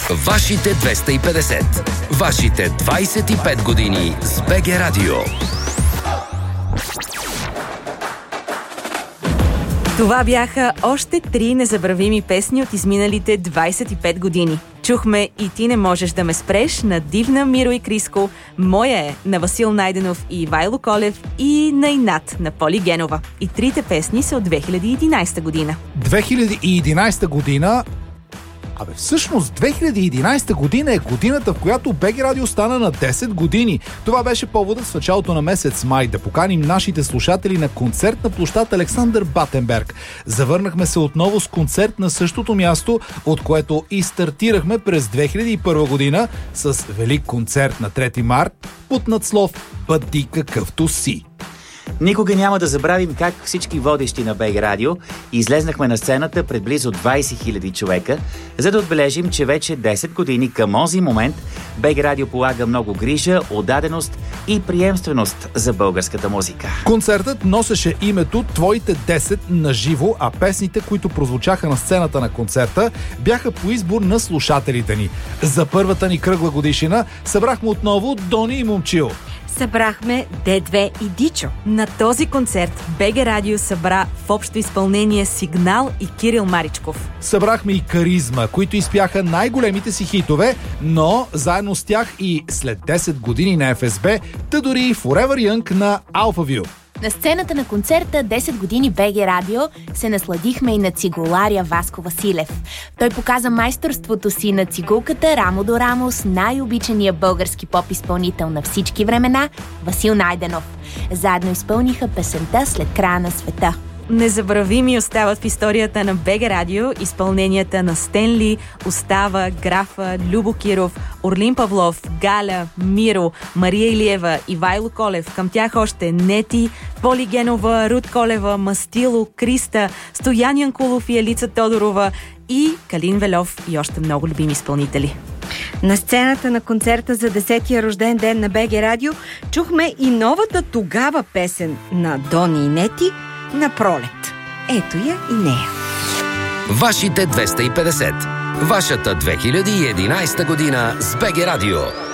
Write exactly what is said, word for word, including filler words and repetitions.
Вашите двеста и петдесет. Вашите двайсет и пет години с БГ Радио. Това бяха още три незабравими песни от изминалите двайсет и пет години. Чухме "И ти не можеш да ме спреш" на Дивна, Миро и Криско, "Моя е" на Васил Найденов и Ивайло Колев и "На инат" на Поли Генова. И трите песни са от две хиляди и единайсета година. две хиляди и единайсета година... Абе, всъщност две хиляди и единайсета година е годината, в която БГ Радио стана на десет години. Това беше поводът в началото на месец май да поканим нашите слушатели на концерт на площад Александър Батенберг. Завърнахме се отново с концерт на същото място, от което и стартирахме през две хиляди и първа година с велик концерт на трети март под надслов "Бъди какъвто си". Никога няма да забравим как всички водещи на БГ Радио излезнахме на сцената пред близо двайсет хиляди човека, за да отбележим, че вече десет години към онзи момент БГ Радио полага много грижа, отдаденост и приемственост за българската музика. Концертът носеше името "Твоите десет" на живо, а песните, които прозвучаха на сцената на концерта, бяха по избор на слушателите ни. За първата ни кръгла годишнина събрахме отново Дони и Момчил. Събрахме Д две и Дичо. На този концерт БГ Радио събра в общо изпълнение Сигнал и Кирил Маричков. Събрахме и Каризма, които изпяха най-големите си хитове, но заедно с тях и след десет години на Еф Ес Би, та дори и Forever Young на Alphaville. На сцената на концерта десет години БГ Радио се насладихме и на цигуларя Васко Василев. Той показа майсторството си на цигулката рамо до рамо с най-обичания български поп-изпълнител на всички времена Васил Найденов. Заедно изпълниха песента "След края на света". Незабравими остават в историята на БГ Радио изпълненията на Стенли, Остава, Графа, Любо Киров, Орлин Павлов, Галя, Миро, Мария Илиева, Ивайло Колев, към тях още Нети, Поли Генова, Руд Колева, Мастило, Криста, Стоян Янкулов и Елица Тодорова и Калин Велов и още много любими изпълнители. На сцената на концерта за десетия рожден ден на БГ Радио чухме и новата тогава песен на Дони и Нети "На пролет". Ето я и нея. Вашите двеста и петдесет. Вашата две хиляди и единайсета година с БГ Радио.